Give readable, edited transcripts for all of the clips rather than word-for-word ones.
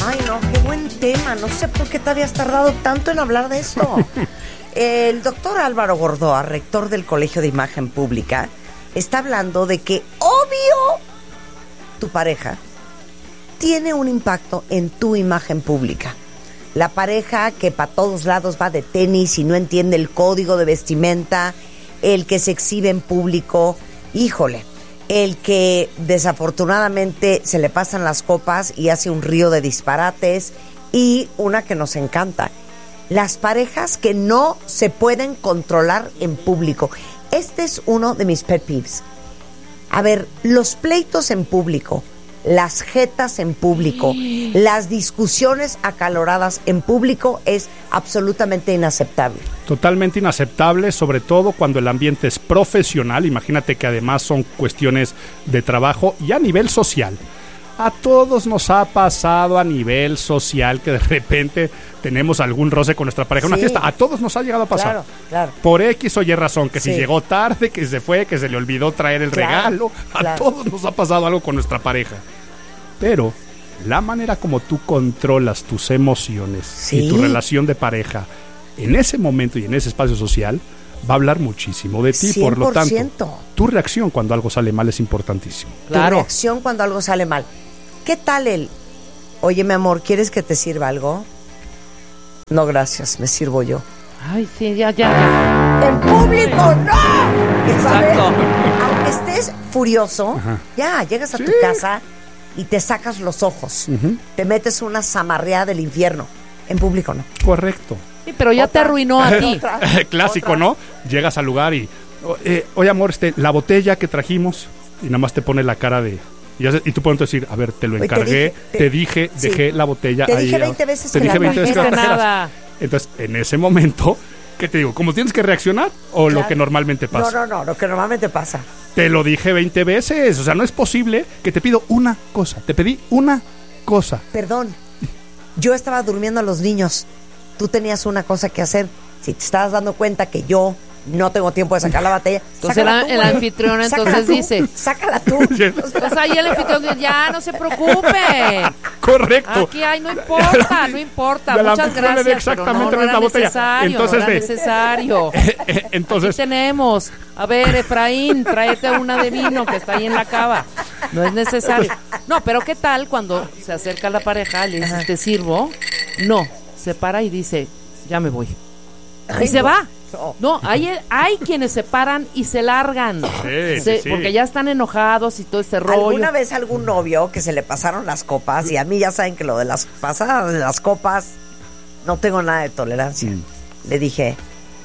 Ay, no, qué buen tema. No sé por qué te habías tardado tanto en hablar de esto. El doctor Álvaro Gordoa, rector del Colegio de Imagen Pública, está hablando de que, obvio, tu pareja tiene un impacto en tu imagen pública. La pareja que para todos lados va de tenis y no entiende el código de vestimenta, el que se exhibe en público, híjole, el que desafortunadamente se le pasan las copas y hace un río de disparates, y una que nos encanta, las parejas que no se pueden controlar en público. Este es uno de mis pet peeves. A ver, los pleitos en público, las jetas en público, las discusiones acaloradas en público es absolutamente inaceptable. Totalmente inaceptable, sobre todo cuando el ambiente es profesional. Imagínate que además son cuestiones de trabajo y a nivel social. A todos nos ha pasado a nivel social que de repente tenemos algún roce con nuestra pareja en una fiesta. A todos nos ha llegado a pasar. Claro, claro. Por X o Y razón, que si llegó tarde, que se fue, que se le olvidó traer el regalo. A todos nos ha pasado algo con nuestra pareja. Pero la manera como tú controlas tus emociones y tu relación de pareja en ese momento y en ese espacio social va a hablar muchísimo de ti. 100%. Por lo tanto, tu reacción cuando algo sale mal es importantísimo. Claro. Tu reacción cuando algo sale mal. ¿Qué tal el, oye, mi amor, ¿quieres que te sirva algo? No, gracias, me sirvo yo. Ay, sí, ya. ¡En público, no! Exacto. Aunque estés furioso, llegas a tu casa y te sacas los ojos. Te metes una zamarreada del infierno. En público, no. Correcto. Sí, pero ya te arruinó a ti. Clásico, ¿no? Llegas al lugar y, oye, amor, la botella que trajimos, y nada más te pone la cara de... Y tú puedes decir, a ver, te lo encargué, te dije, dejé la botella ahí. Te dije 20 veces que la nada. Entonces, en ese momento, ¿qué te digo? ¿Cómo tienes que reaccionar o lo que normalmente pasa? No, lo que normalmente pasa. Te lo dije 20 veces, o sea, no es posible que te pido una cosa. Te pedí una cosa. Perdón, yo estaba durmiendo a los niños. Tú tenías una cosa que hacer. Si te estabas dando cuenta que yo no tengo tiempo de sacar la botella, entonces el anfitrión entonces dice, sácala tú. Entonces ahí el anfitrión dice, ya, no se preocupe. Correcto. Aquí hay, no importa. Muchas gracias, exactamente, pero no era botella. Necesario, entonces, no era necesario. Entonces aquí tenemos, a ver, Efraín, tráete una de vino que está ahí en la cava. No es necesario. No, pero ¿qué tal cuando se acerca la pareja, le dices, ¿te sirvo? No, se para y dice, ya me voy. Y se va. No, hay quienes se paran y se largan. Sí. Porque ya están enojados y todo este rollo. ¿Alguna vez algún novio que se le pasaron las copas? Y a mí ya saben que lo de las pasadas de las copas no tengo nada de tolerancia. Le dije,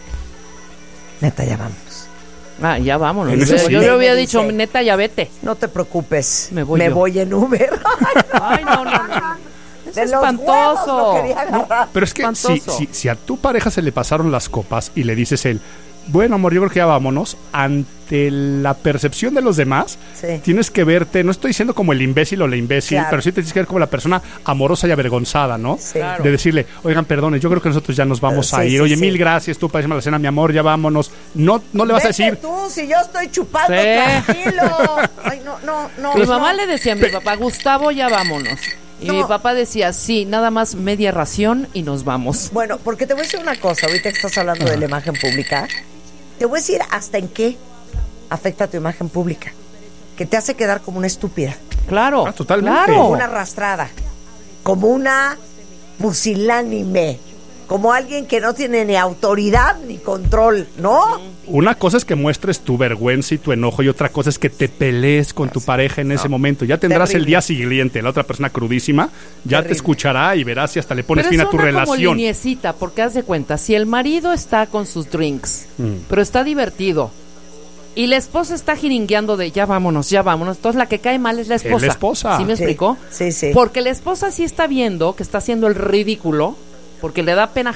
neta, ya vámonos. Ya vámonos. Yo le había dicho, neta, ya vete. No te preocupes, me voy en Uber. Ay, no. Es espantoso. Pero es que si a tu pareja se le pasaron las copas y le dices bueno, amor, yo creo que ya vámonos, ante la percepción de los demás, tienes que verte, no estoy diciendo como el imbécil o la imbécil, pero sí te tienes que ver como la persona amorosa y avergonzada, ¿no? Sí. Claro. De decirle, oigan, perdone, yo creo que nosotros ya nos vamos a ir. Oye, mil gracias, tú para irme a la cena, mi amor, ya vámonos. No le vas a decir... tú, si yo estoy chupando, tranquilo. Ay, no. Mi mamá le decía a mi papá, Gustavo, ya vámonos. Y mi papá decía, sí, nada más media ración y nos vamos. Bueno, porque te voy a decir una cosa, ahorita que estás hablando de la imagen pública, te voy a decir hasta en qué afecta tu imagen pública, que te hace quedar como una estúpida. Claro, totalmente. Claro. Como una arrastrada, como una pusilánime, como alguien que no tiene ni autoridad ni control, ¿no? Una cosa es que muestres tu vergüenza y tu enojo, y otra cosa es que te pelees con tu pareja en ese momento. Ya tendrás el día siguiente, la otra persona crudísima, ya te escuchará y verás si hasta le pones fin a tu relación. Pero es como liniecita, porque haz de cuenta, si el marido está con sus drinks, pero está divertido, y la esposa está jiringueando de ya vámonos, entonces la que cae mal es la esposa. Es la esposa. ¿Sí me explicó? Sí. Porque la esposa sí está viendo que está haciendo el ridículo, porque le da pena